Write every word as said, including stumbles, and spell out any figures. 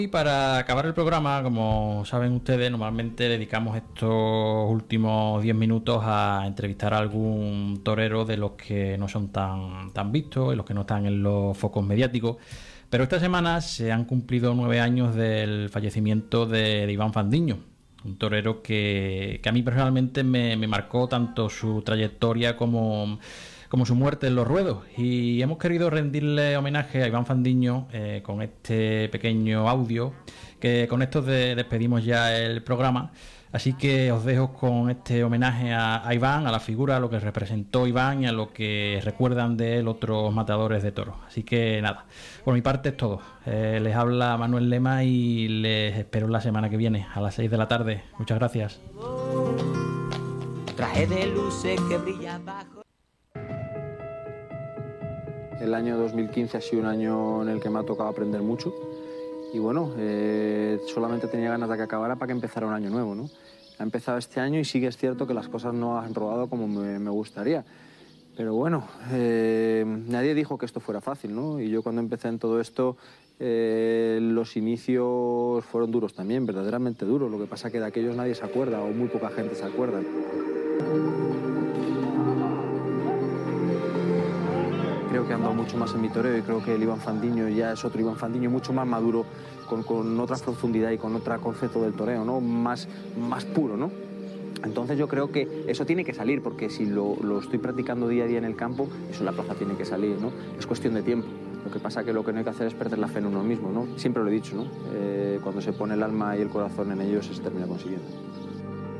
Y para acabar el programa, como saben ustedes, normalmente dedicamos estos últimos diez minutos a entrevistar a algún torero de los que no son tan, tan vistos, y los que no están en los focos mediáticos. Pero esta semana se han cumplido nueve años del fallecimiento de, de Iván Fandiño, un torero que, que a mí personalmente me, me marcó tanto su trayectoria como... como su muerte en los ruedos, y hemos querido rendirle homenaje a Iván Fandiño eh, con este pequeño audio, que con esto de, despedimos ya el programa. Así que os dejo con este homenaje a, a Iván, a la figura, a lo que representó Iván y a lo que recuerdan de él otros matadores de toros. Así que nada, por mi parte es todo. Eh, les habla Manuel Lema y les espero la semana que viene a las seis de la tarde. Muchas gracias. Traje de luces que brilla bajo. El año dos mil quince ha sido un año en el que me ha tocado aprender mucho y bueno, eh, solamente tenía ganas de que acabara para que empezara un año nuevo, ¿no? Ha empezado este año y sí que es cierto que las cosas no han rodado como me, me gustaría, pero bueno, eh, nadie dijo que esto fuera fácil, ¿no? Y yo cuando empecé en todo esto, eh, los inicios fueron duros también, verdaderamente duros. Lo que pasa es que de aquellos nadie se acuerda o muy poca gente se acuerda. Creo que he andado mucho más en mi toreo y creo que el Iván Fandiño ya es otro Iván Fandiño mucho más maduro, con, con otra profundidad y con otro concepto del toreo, ¿no? Más, más puro, ¿no? Entonces yo creo que eso tiene que salir, porque si lo, lo estoy practicando día a día en el campo, eso en la plaza tiene que salir, ¿no? Es cuestión de tiempo. Lo que pasa es que lo que no hay que hacer es perder la fe en uno mismo, ¿no? Siempre lo he dicho, ¿no? Eh, cuando se pone el alma y el corazón en ello, se termina consiguiendo.